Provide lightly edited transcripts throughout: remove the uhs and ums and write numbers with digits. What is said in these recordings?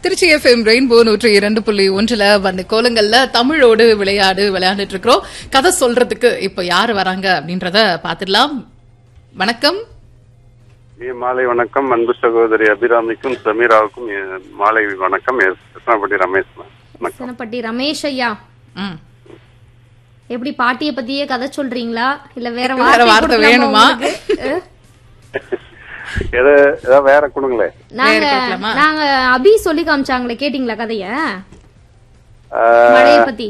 Trichy FM rainbow 102.1 வந்து கோலங்கள்ல தமிழோடு விளையாண்டுட்டு இருக்கிறோம். கதை சொல்றதுக்கு இப்ப யாரு வராங்க அப்படின்றத பாத்துடலாம். வணக்கம். மாலை வணக்கம். அன்பு சகோதரி அபிராமிக்கும் சமீராவுக்கும் மாலை வணக்கம். கிருஷ்ணப்பட்டி ரமேஷ். கிருஷ்ணப்பட்டி ரமேஷ் ஐயா, எப்படி பாட்டிய பத்தியே கதை சொல்றீங்களா இல்ல வேற வார்த்தை வேணுமா? வேற கொடுங்களே. நாங்க அபி சொல்லி காமிச்சாங்களே, கேட்டீங்களா கதைய மழைய பத்தி?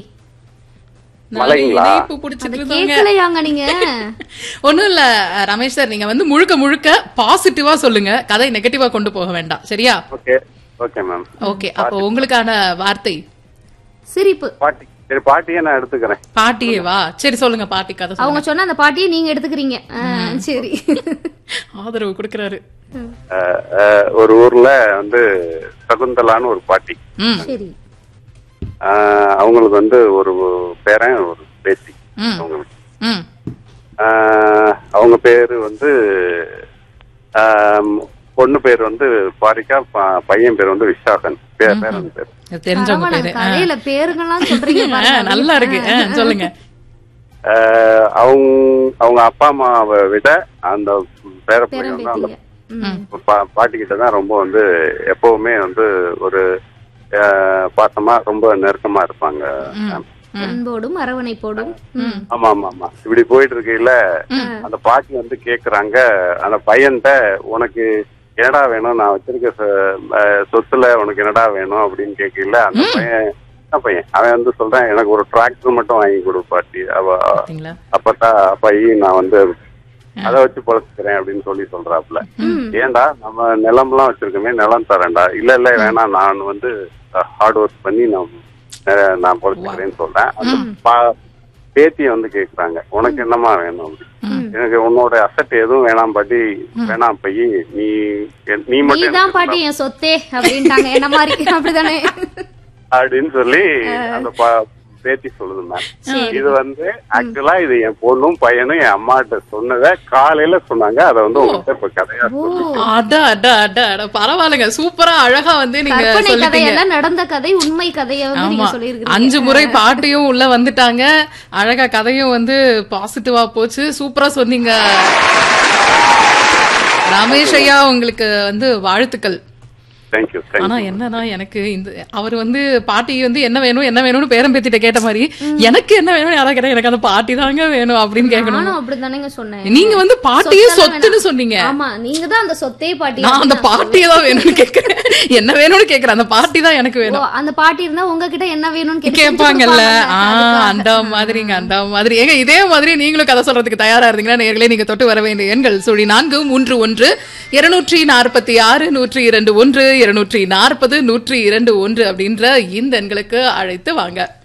கேட்கலையாங்க நீங்க? ஒண்ணும் இல்ல ரமேஷ் சார், நீங்க வந்து முழுக்க முழுக்க பாசிட்டிவா சொல்லுங்க, கதை நெகட்டிவா கொண்டு போக வேண்டாம். சரியா? Okay ma'am. ஓகே, அப்போ உங்களுக்கான வார்த்தை சிரிப்பு. சரி, பாட்டியே நான் எடுத்துக்கிறேன். பாட்டியே வா. சரி சொல்லுங்க பாட்டி கதை. அவங்க சொன்ன அந்த பாட்டியை நீங்க எடுத்துக்கிறீங்க. சரி, ஆதரவு கொடுக்கறாரு. ஒரு ஊர்ல வந்து சகுந்தலான்னு ஒரு பாட்டி. சரி. அவங்களுக்கு வந்து ஒரு பேரன் ஒரு பேத்தி. அவங்க பேரு வந்து பொண்ணு பேர் வந்து பாரிக்கா, பையன் பேர் வந்து விசாகன். பேரன் பேர் தெரிஞ்சவங்க பேரு. கதையில பேருங்கெல்லாம் சொல்றீங்க, நல்லா இருக்கு. சொல்லுங்க. அவங்க அப்பா அம்மாவை விட அந்த பேர பிள்ளை வந்து அந்த பாட்டி கிட்டதான் ரொம்ப வந்து எப்பவுமே வந்து ஒரு பாசமா ரொம்ப நெருக்கமா இருப்பாங்க. அன்போடும் அரவணைப்போடும். ஆமா ஆமா ஆமா. இப்படி போயிட்டு இருக்கையில அந்த பாட்டி வந்து கேக்குறாங்க அந்த பையன்கிட்ட, உனக்கு என்னடா வேணும், நான் வச்சிருக்க சொத்துல உனக்கு என்னடா வேணும் அப்படின்னு கேட்கல. அந்த பையன் அவன் வந்து சொல்றேன், எனக்கு ஒரு டிராக்டர் மட்டும் வாங்கி கொடு பாட்டி. அப்பதான் அப்பாயி நான் வந்து அதை வச்சு பொழைச்சுக்கிறேன் அப்படின்னு சொல்றாப்புல. ஏன்டா நம்ம நிலம்லாம் வச்சிருக்கோமே, நிலம் தரேன்டா. இல்ல இல்ல வேணாம், நான் வந்து ஹார்ட் ஒர்க் பண்ணி நான் பொழைச்சுக்கிறேன்னு சொல்றேன். அந்த பேத்திய வந்து கேக்குறாங்க, உனக்கு என்னமா வேணும்? எனக்கு உன்னோட அசட் எதுவும் வேணாம் பாட்டி, வேணாம் பையி, நீ மட்டும் பாட்டி என் சொத்தே அப்படின்ட்டாங்க. என்ன மாதிரி அப்படிதானே அப்படின்னு சொல்லி அந்த பேத்தி சொல்லுது மேம். இது வந்து ஆக்சுவலா இது என் பொண்ணும் பையனும் என் அம்மா கிட்ட சொன்னத காலையில சொன்னாங்க. அத வந்து உங்ககிட்ட இப்ப கதையா பரவாயில்லைங்க, சூப்பரா அழகா வந்து நீங்க கதையெல்லாம் நடந்த கதை, உண்மை கதையை வந்து நீங்க சொல்லிருக்கீங்க. 5 முறை பாட்டியும் உள்ள வந்துட்டாங்க. அழகா கதையும் வந்து பாசிட்டிவா போச்சு. சூப்பரா சொன்னீங்க ரமேஷ் ஐயா. உங்களுக்கு வந்து வாழ்த்துக்கள். ஆனா என்னன்னா, எனக்கு இந்த அவர் வந்து பாட்டி வந்து என்ன வேணும்னு பேரம் பேத்திட்ட கேட்ட மாதிரி, எனக்கு என்ன வேணும் யாரா கேட்டா எனக்கு அந்த பாட்டி தாங்க வேணும் அப்படின்னு கேட்கணும். அப்படிதானங்க சொன்னேன். நீங்க வந்து பாட்டியே சொத்துன்னு சொன்னீங்க. ஆமா, நீங்க தான் அந்த சொத்தே பாட்டி. நான் அந்த பாட்டியே தான் வேணும்னு கேக்குறேன். என்ன வேணும்னு கேக்குறேன், அந்த பாட்டி தான் எனக்கு வேணும். அந்த பாட்டி இருந்தா உங்ககிட்ட என்ன வேணும்னு கேட்பாங்கல்ல. அந்த மாதிரிங்க, அந்த மாதிரி. ஏங்க இதே மாதிரி நீங்களும் கதை சொல்றதுக்கு தயாரா இருந்தீங்கன்னா நேர்களே நீங்க தொட்டு வர வேண்டிய எண்கள் 0431 246 102 1 240 102 1 அப்படின்ற இந்த எண்களுக்கு அழைத்து வாங்க.